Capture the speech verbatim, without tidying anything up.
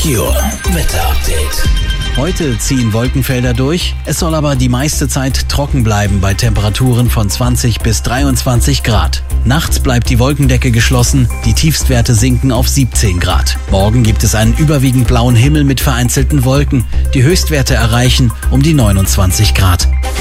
Merkur Wetter Update. Heute ziehen Wolkenfelder durch, es soll aber die meiste Zeit trocken bleiben bei Temperaturen von zwanzig bis dreiundzwanzig Grad. Nachts bleibt die Wolkendecke geschlossen, die Tiefstwerte sinken auf siebzehn Grad. Morgen gibt es einen überwiegend blauen Himmel mit vereinzelten Wolken. Die Höchstwerte erreichen um die neunundzwanzig Grad.